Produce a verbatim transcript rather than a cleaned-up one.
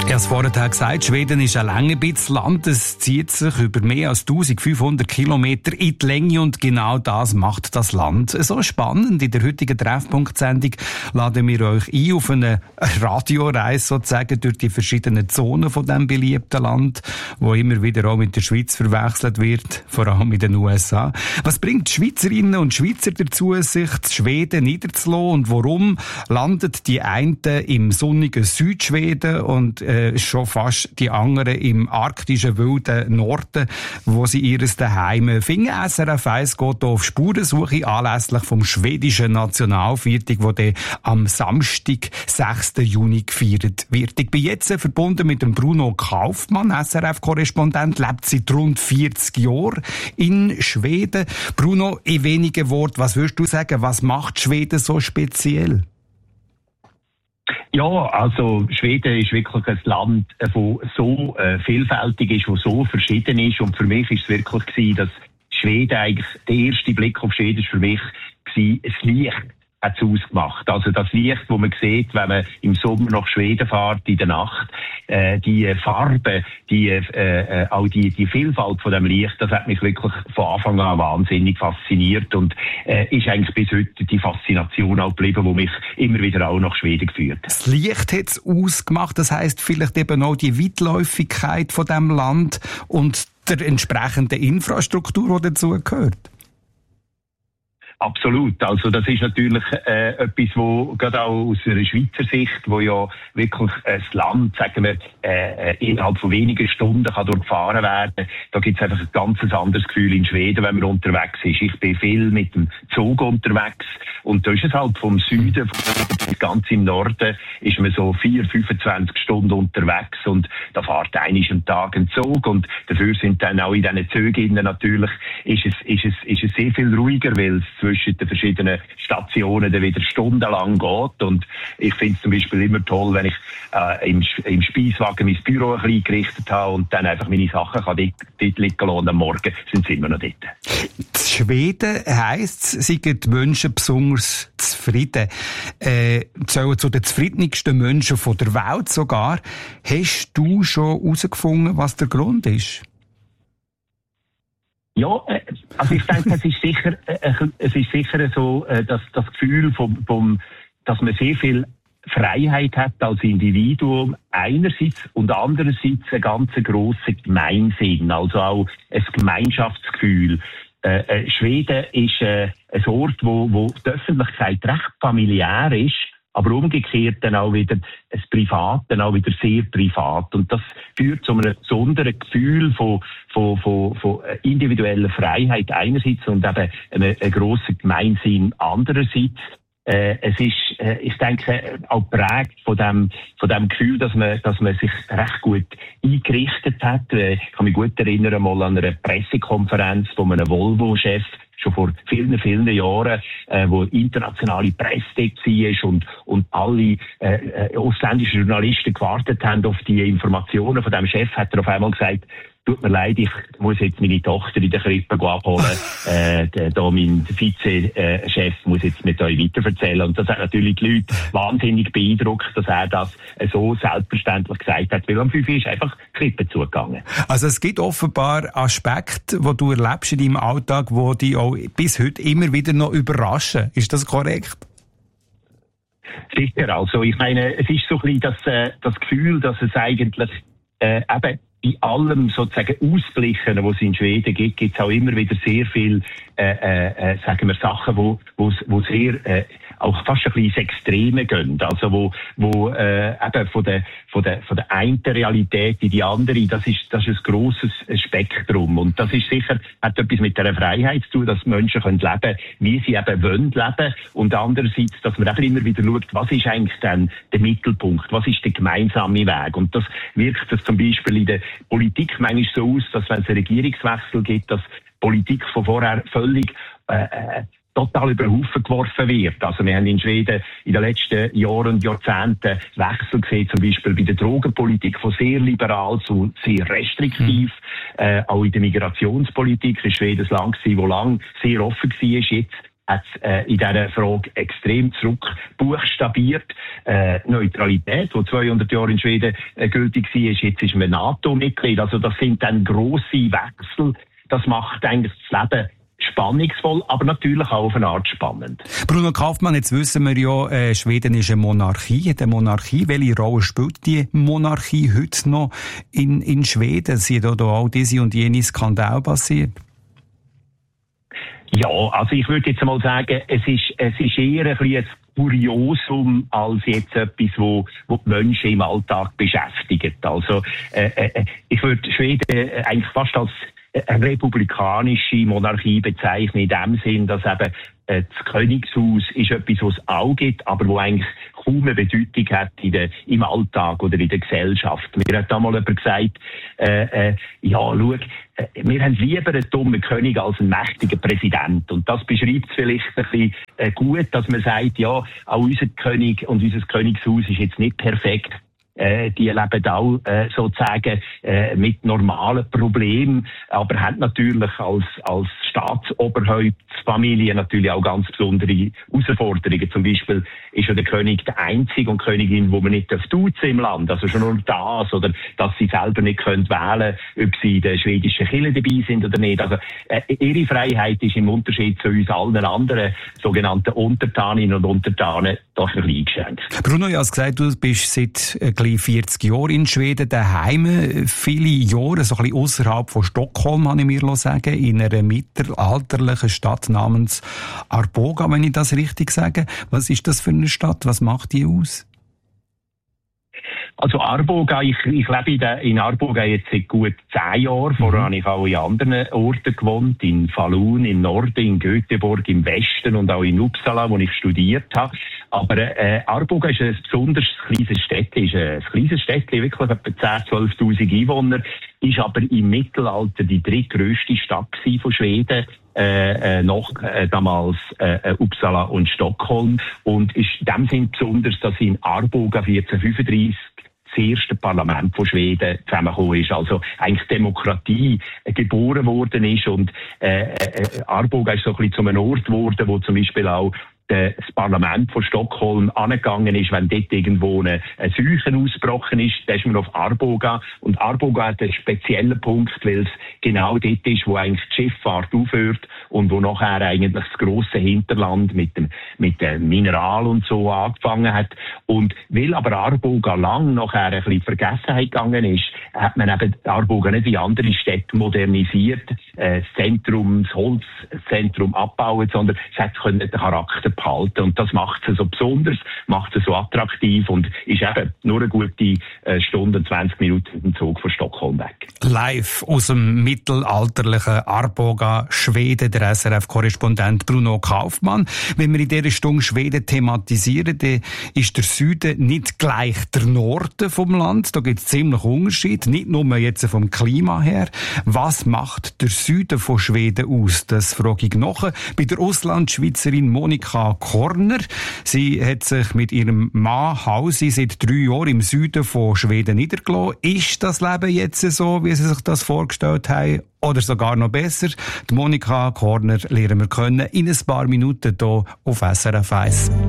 Ich habe es vorhin gesagt, Schweden ist ein langes Land. Es zieht sich über mehr als eintausendfünfhundert Kilometer in die Länge und genau das macht das Land so spannend. In der heutigen Treffpunkt-Sendung laden wir euch ein auf eine Radioreise sozusagen durch die verschiedenen Zonen von diesem beliebten Land, wo immer wieder auch mit der Schweiz verwechselt wird, vor allem in den U S A. Was bringt die Schweizerinnen und Schweizer dazu, sich in Schweden niederzulassen und warum landet die einen im sonnigen Südschweden und äh, schon fast die anderen im arktischen wilden Norden, wo sie ihres Daheim finden. S R F eins geht auf Spurensuche anlässlich vom schwedischen Nationalviertag, wo der am Samstag, sechsten Juni gefeiert wird. Ich bin jetzt verbunden mit dem Bruno Kaufmann, S R F-Korrespondent, lebt seit rund vierzig Jahren in Schweden. Bruno, in wenigen Worten, was würdest du sagen, was macht Schweden so speziell? Ja, also Schweden ist wirklich ein Land, das so äh, vielfältig ist, das so verschieden ist. Und für mich ist es wirklich gewesen, dass Schweden eigentlich, der erste Blick auf Schweden ist für mich gewesen, das Licht hat es ausgemacht. Also das Licht, das man sieht, wenn man im Sommer nach Schweden fährt, in der Nacht, äh, die Farbe, die, äh, auch die, die Vielfalt von dem Licht, das hat mich wirklich von Anfang an wahnsinnig fasziniert und äh, ist eigentlich bis heute die Faszination auch geblieben, die mich immer wieder auch nach Schweden geführt. Das Licht hat es ausgemacht, das heisst vielleicht eben auch die Weitläufigkeit von dem Land und der entsprechenden Infrastruktur, die dazu gehört. Absolut. Also das ist natürlich äh, etwas, wo gerade auch aus einer Schweizer Sicht, wo ja wirklich äh, das Land, sagen wir, äh, innerhalb von wenigen Stunden kann durchfahren werden. Da gibt es einfach ein ganz anderes Gefühl in Schweden, wenn man unterwegs ist. Ich bin viel mit dem Zug unterwegs und da ist es halt vom Süden, ganz im Norden, ist man so vier, fünfundzwanzig Stunden unterwegs und da fährt einmal am Tag ein Zug und dafür sind dann auch in diesen Zügen natürlich, ist es, ist es, ist es sehr viel ruhiger, weil es zwischen den verschiedenen Stationen dann wieder stundenlang geht. Und ich finde es zum Beispiel immer toll, wenn ich äh, im, im Speiswagen mein Büro ein bisschen eingerichtet habe und dann einfach meine Sachen kann dort, dort liegen lassen und am Morgen sind sie immer noch dort. Schweden heisst, sind die Menschen besonders zufrieden. Äh, zählen zu den zufriedensten Menschen von der Welt sogar. Hast du schon herausgefunden, was der Grund ist? Ja, also ich denke, es ist sicher, äh, es ist sicher so, äh, dass das Gefühl vom, vom, dass man sehr viel Freiheit hat als Individuum einerseits und andererseits einen ganz grossen Gemeinsinn, also auch ein Gemeinschaftsgefühl. Äh, äh, Schweden ist äh, ein Ort, wo, wo die Öffentlichkeit recht familiär ist, aber umgekehrt dann auch wieder ein Privat, dann auch wieder sehr privat. Und das führt zu einem besonderen Gefühl von, von, von, von individueller Freiheit einerseits und eben einem, einem grossen Gemeinsinn andererseits. Äh, es ist, äh, ich denke, auch geprägt von dem, von dem Gefühl, dass man, dass man sich recht gut eingerichtet hat. Äh, ich kann mich gut erinnern, mal an einer Pressekonferenz von einem Volvo-Chef, schon vor vielen, vielen Jahren, äh, wo internationale Presse dort war und, und alle äh, äh, ausländischen Journalisten gewartet haben auf die Informationen von dem Chef, hat er auf einmal gesagt, tut mir leid, ich muss jetzt meine Tochter in der Krippe abholen. äh, da mein Vize-Chef muss jetzt mit euch weiterverzählen. Und das hat natürlich die Leute wahnsinnig beeindruckt, dass er das so selbstverständlich gesagt hat, weil am fünf ist einfach die Krippe zugegangen. Also es gibt offenbar Aspekte, die du erlebst in deinem Alltag, die dich auch bis heute immer wieder noch überraschen. Ist das korrekt? Sicher. Also ich meine, es ist so ein bisschen das, äh, das Gefühl, dass es eigentlich äh, eben bei allem sozusagen Ausblicken, die es in Schweden gibt, gibt es auch immer wieder sehr viel, äh, äh, sagen wir, Sachen, wo, wo, wo sehr, äh, auch fast ein bisschen ins Extreme gehen. Also wo, wo äh, eben von der, von der, von der einen Realität in die andere, das ist, das ist ein grosses Spektrum. Und das ist sicher, hat etwas mit der Freiheit zu tun, dass Menschen können leben, wie sie eben wollen leben. Und andererseits, dass man eben immer wieder schaut, was ist eigentlich dann der Mittelpunkt? Was ist der gemeinsame Weg? Und das wirkt das zum Beispiel in der Politik manchmal so aus, dass wenn es einen Regierungswechsel gibt, dass Politik von vorher völlig äh, äh, total über den Haufen geworfen wird. Also wir haben in Schweden in den letzten Jahren und Jahrzehnten Wechsel gesehen, zum Beispiel bei der Drogenpolitik von sehr liberal zu sehr restriktiv. Mhm. Äh, auch in der Migrationspolitik ist Schweden ein Land gewesen, das lang sehr offen war. Jetzt hat äh, in dieser Frage extrem zurückbuchstabiert. Äh, Neutralität, die zweihundert Jahre in Schweden äh, gültig war, jetzt ist man NATO-Mitglied. Also das sind dann grosse Wechsel. Das macht eigentlich das Leben spannungsvoll, aber natürlich auch auf eine Art spannend. Bruno Kaufmann, jetzt wissen wir ja, äh, Schweden ist eine Monarchie. Eine Monarchie, welche Rolle spielt die Monarchie heute noch in, in Schweden? Sind da, da auch diese und jene Skandale passiert? Ja, also ich würde jetzt mal sagen, es ist, es ist eher ein bisschen ein Kuriosum als jetzt etwas, wo, wo die Menschen im Alltag beschäftigt. Also äh, äh, ich würde Schweden äh, eigentlich fast als eine republikanische Monarchie bezeichnen, in dem Sinn, dass eben äh, das Königshaus ist etwas, was es auch gibt, aber wo eigentlich kaum eine Bedeutung hat in der, im Alltag oder in der Gesellschaft. Mir hat da mal jemand gesagt, äh, äh, ja, schau, äh, wir haben lieber einen dummen König als einen mächtigen Präsident. Und das beschreibt es vielleicht ein bisschen äh, gut, dass man sagt, ja, auch unser König und unser Königshaus ist jetzt nicht perfekt. Äh, die leben auch äh, sozusagen äh, mit normalen Problemen, aber haben natürlich als, als Staatsoberhauptfamilie natürlich auch ganz besondere Herausforderungen. Zum Beispiel ist ja der König der Einzige und Königin, wo man nicht duzen im Land. Also schon nur das, oder dass sie selber nicht können wählen, ob sie in der schwedischen Kirche dabei sind oder nicht. Also äh, ihre Freiheit ist im Unterschied zu uns allen anderen sogenannten Untertaninnen und Untertanen doch ein bisschen eingeschränkt. Bruno, ich habe gesagt, du bist seit äh, vierzig Jahre in Schweden daheim, viele Jahre, so ein bisschen ausserhalb von Stockholm, habe ich mir sagen, in einer mittelalterlichen Stadt namens Arboga, wenn ich das richtig sage. Was ist das für eine Stadt? Was macht die aus? Also Arboga, ich, ich lebe in, der, in Arboga jetzt seit gut zehn Jahren. Vorher mhm. habe ich auch in anderen Orten gewohnt, in Falun, im Norden, in Göteborg, im Westen und auch in Uppsala, wo ich studiert habe. Aber äh, Arboga ist ein besonders kleines Städtchen, ist ein kleines Städtchen, wirklich etwa zehn, zwölftausend Einwohner, ist aber im Mittelalter die drittgrösste Stadt von Schweden. Äh, äh, noch äh, damals äh, Uppsala und Stockholm, und ist in dem Sinn besonders, dass in Arboga vierzehnhundertfünfunddreißig das erste Parlament von Schweden zusammengekommen ist, also eigentlich Demokratie äh, geboren worden ist, und äh, äh, Arboga ist so ein bisschen zu einem Ort geworden, wo zum Beispiel auch das Parlament von Stockholm angegangen ist, wenn dort irgendwo eine, eine Seuche ausgebrochen ist, da ist man auf Arboga. Und Arboga hat einen speziellen Punkt, weil es genau dort ist, wo eigentlich die Schifffahrt aufhört und wo nachher eigentlich das grosse Hinterland mit dem, mit dem Mineral und so angefangen hat. Und weil aber Arboga lang nachher ein bisschen in Vergessenheit gegangen ist, hat man eben Arboga nicht wie andere Städte modernisiert, äh, das Zentrum, das Holzzentrum abbauen, sondern es hat den Charakter behalten. Und das macht es so besonders, macht es so attraktiv und ist eben nur eine gute äh, Stunde, zwanzig Minuten mit dem Zug von Stockholm weg. Live aus dem mittelalterlichen Arboga, Schweden, der S R F-Korrespondent Bruno Kaufmann. Wenn wir in dieser Stunde Schweden thematisieren, dann ist der Süden nicht gleich der Norden vom Land. Da gibt es ziemlich Unterschied, nicht nur jetzt vom Klima her. Was macht der Süden von Schweden aus? Das frage ich nachher bei der Auslandschweizerin Monika Korner. Sie hat sich mit ihrem Mann Hausi seit drei Jahren im Süden von Schweden niedergelassen. Ist das Leben jetzt so, wie sie sich das vorgestellt haben? Oder sogar noch besser? Die Monika Korner lernen wir kennen in ein paar Minuten hier auf S R F eins.